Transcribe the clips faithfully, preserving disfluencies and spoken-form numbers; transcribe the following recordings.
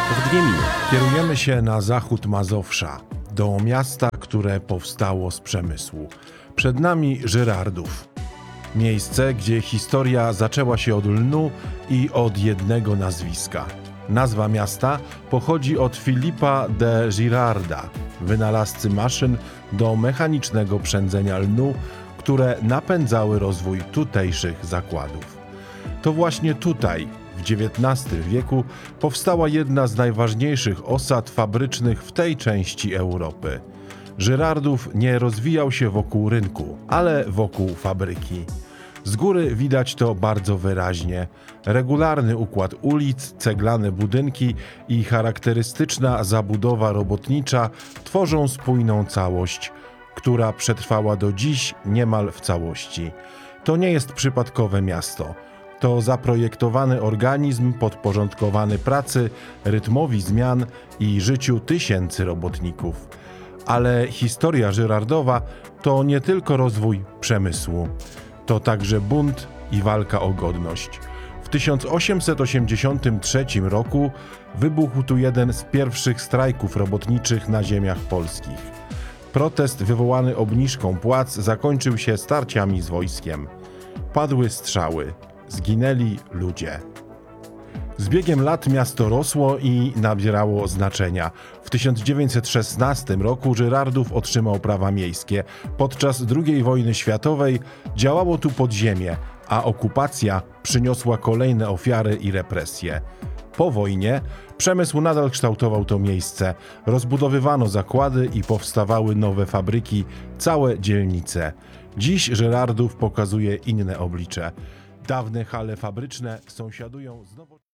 w dwie minuty. Kierujemy się na zachód Mazowsza, do miasta, które powstało z przemysłu. Przed nami Żyrardów. Miejsce, gdzie historia zaczęła się od lnu i od jednego nazwiska. Nazwa miasta pochodzi od Filipa de Girarda, wynalazcy maszyn do mechanicznego przędzenia lnu, które napędzały rozwój tutejszych zakładów. To właśnie tutaj, w dziewiętnastym wieku, powstała jedna z najważniejszych osad fabrycznych w tej części Europy. Żyrardów nie rozwijał się wokół rynku, ale wokół fabryki. Z góry widać to bardzo wyraźnie. Regularny układ ulic, ceglane budynki i charakterystyczna zabudowa robotnicza tworzą spójną całość, która przetrwała do dziś niemal w całości. To nie jest przypadkowe miasto. To zaprojektowany organizm podporządkowany pracy, rytmowi zmian i życiu tysięcy robotników. Ale historia Żyrardowa to nie tylko rozwój przemysłu. To także bunt i walka o godność. W tysiąc osiemset osiemdziesiątym trzecim roku wybuchł tu jeden z pierwszych strajków robotniczych na ziemiach polskich. Protest wywołany obniżką płac zakończył się starciami z wojskiem. Padły strzały, zginęli ludzie. Z biegiem lat miasto rosło i nabierało znaczenia. W tysiąc dziewięćset szesnastym roku Żyrardów otrzymał prawa miejskie. Podczas drugiej wojny światowej działało tu podziemie, a okupacja przyniosła kolejne ofiary i represje. Po wojnie przemysł nadal kształtował to miejsce. Rozbudowywano zakłady i powstawały nowe fabryki, całe dzielnice. Dziś Żyrardów pokazuje inne oblicze. Dawne hale fabryczne sąsiadują z nowo...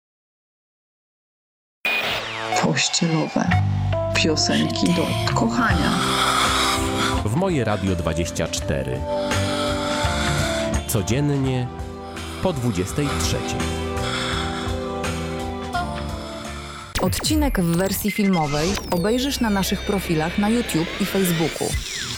Pościelowe. Piosenki do kochania. W Moje Radio dwadzieścia cztery. Codziennie po dwudziestej trzeciej. Odcinek w wersji filmowej obejrzysz na naszych profilach na YouTube i Facebooku.